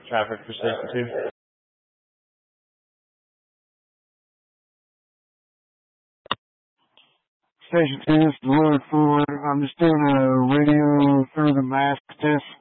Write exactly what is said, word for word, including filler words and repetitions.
traffic for station two. Station two, this is Lord Ford. I'm just doing a radio through the mask test.